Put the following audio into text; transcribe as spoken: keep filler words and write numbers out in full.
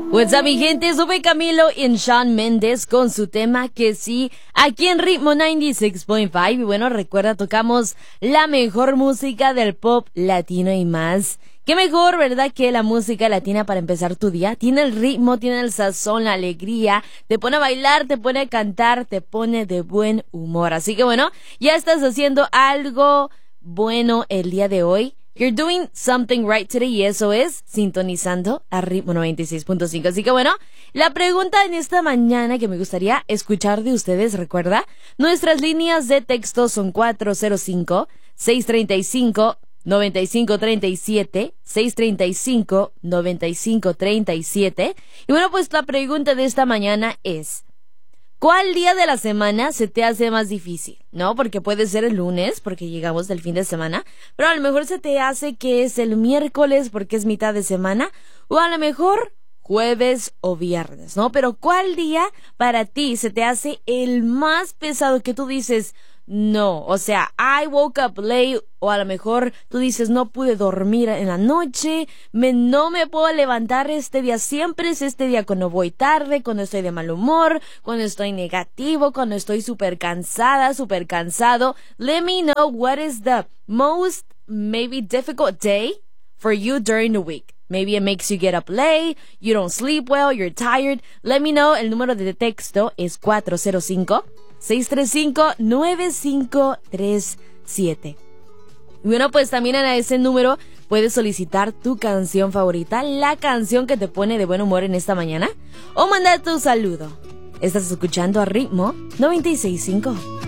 What's up, mi gente? Soy Camilo y Shawn Mendes con su tema Que Sí, aquí en Ritmo noventa y seis punto cinco. Y bueno, recuerda, tocamos la mejor música del pop latino y más. Qué mejor, ¿verdad?, que la música latina para empezar tu día. Tiene el ritmo, tiene el sazón, la alegría. Te pone a bailar, te pone a cantar, te pone de buen humor. Así que bueno, ya estás haciendo algo bueno el día de hoy. You're doing something right today, y eso es sintonizando a Ritmo noventa y seis punto cinco. Así que bueno, la pregunta en esta mañana que me gustaría escuchar de ustedes, recuerda, nuestras líneas de texto son cuatro cero cinco, seis tres cinco, nueve cinco tres siete, seis tres cinco, nueve cinco tres siete. Y bueno, pues la pregunta de esta mañana es: ¿cuál día de la semana se te hace más difícil? ¿No? Porque puede ser el lunes, porque llegamos del fin de semana, pero a lo mejor se te hace que es el miércoles, porque es mitad de semana, o a lo mejor jueves o viernes, ¿no? Pero ¿cuál día para ti se te hace el más pesado, que tú dices, no, o sea, I woke up late, o a lo mejor tú dices, no pude dormir en la noche, me, no me puedo levantar este día? Siempre es este día cuando voy tarde, cuando estoy de mal humor, cuando estoy negativo, cuando estoy súper cansada, súper cansado. Let me know what is the most maybe difficult day for you during the week. Maybe it makes you get up late, you don't sleep well, you're tired. Let me know. El número de texto es cuatro cero cinco, seis tres cinco, nueve cinco tres siete. Y bueno, pues también en ese número puedes solicitar tu canción favorita, la canción que te pone de buen humor en esta mañana, o mandar tu saludo. Estás escuchando a Ritmo noventa y seis punto cinco.